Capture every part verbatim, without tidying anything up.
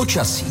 Počasí.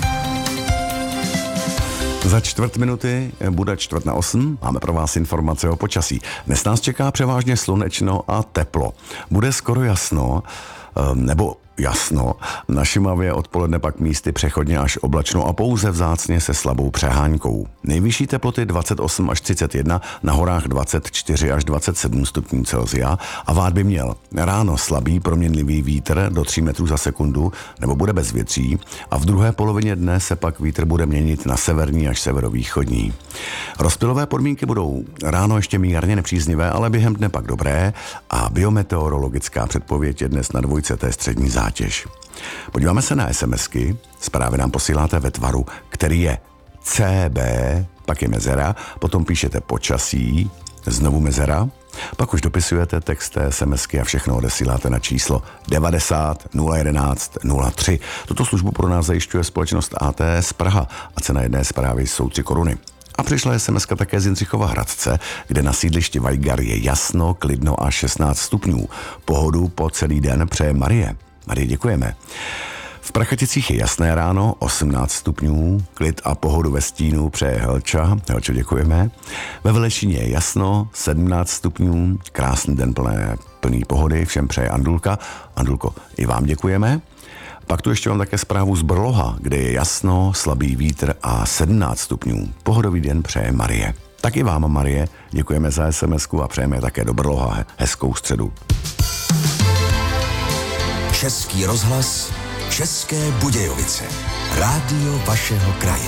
Za čtvrt minuty bude čtvrt na osm. Máme pro vás informace o počasí. Dnes nás čeká převážně slunečno a teplo. Bude skoro jasno, nebo jasno. Na Šumavě odpoledne pak místy přechodně až oblačno a pouze vzácně se slabou přehánkou. Nejvyšší teploty dvacet osm až třicet jedna, na horách dvacet čtyři až dvacet sedm stupňů Celsia a vát by měl ráno slabý proměnlivý vítr do tří metrů za sekundu nebo bude bez větří a v druhé polovině dne se pak vítr bude měnit na severní až severovýchodní. Rozptylové podmínky budou ráno ještě mírně nepříznivé, ale během dne pak dobré a biometeorologická předpověď je dnes na dvojce té střední zátěž. Zátěž. Podíváme se na SMSky. Zprávy nám posíláte ve tvaru, který je C B, pak je mezera, potom píšete počasí, znovu mezera, pak už dopisujete text té SMSky a všechno odesíláte na číslo devadesát nula jedenáct nula tři. Tuto službu pro nás zajišťuje společnost A T S Praha a cena jedné zprávy jsou tři koruny. A přišla SMSka také z Jindřichova Hradce, kde na sídlišti Vajgar je jasno, klidno a šestnáct stupňů. Pohodu po celý den přeje Marie. Marie, děkujeme. V Prachaticích je jasné ráno, osmnáct stupňů, klid a pohodu ve stínu přeje Helča. Helčo, děkujeme. Ve Velešíně je jasno, sedmnáct stupňů, krásný den plné, plný pohody, všem přeje Andulka. Andulko, i vám děkujeme. Pak tu ještě mám také zprávu z Brloha, kde je jasno, slabý vítr a sedmnáct stupňů. Pohodový den přeje Marie. Tak i vám, Marie, děkujeme za SMSku a přejeme také do Brloha hezkou středu. Český rozhlas, České Budějovice. Rádio vašeho kraje.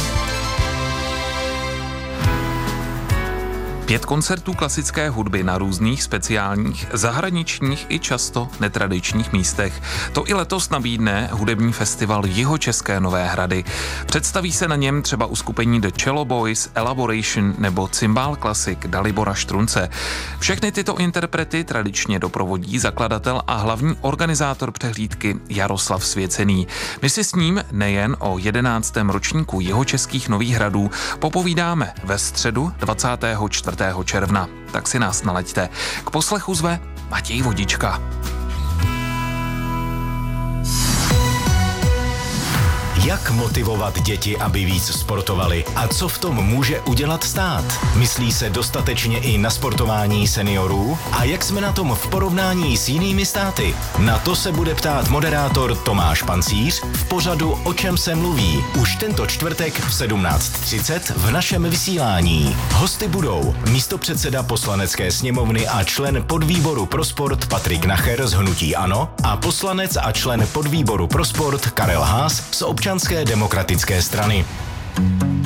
Pět koncertů klasické hudby na různých speciálních, zahraničních i často netradičních místech. To i letos nabídne hudební festival Jihočeské Nové Hrady. Představí se na něm třeba uskupení The Cello Boys, Elaboration nebo cymbál klasik Dalibora Štrunce. Všechny tyto interprety tradičně doprovodí zakladatel a hlavní organizátor přehlídky Jaroslav Svěcený. My si s ním nejen o jedenáctém ročníku Jihočeských Nových Hradů popovídáme ve středu dvacátého čtvrtého června. Tak si nás nalaďte. K poslechu zve Matěj Vodička. Jak motivovat děti, aby víc sportovali a co v tom může udělat stát? Myslí se dostatečně i na sportování seniorů? A jak jsme na tom v porovnání s jinými státy? Na to se bude ptát moderátor Tomáš Pancíř v pořadu O čem se mluví už tento čtvrtek v sedmnáct třicet v našem vysílání. Hosty budou místopředseda Poslanecké sněmovny a člen podvýboru pro sport Patrik Nacher z hnutí ANO a poslanec a člen podvýboru pro sport Karel Haas z Občanské demokratické strany.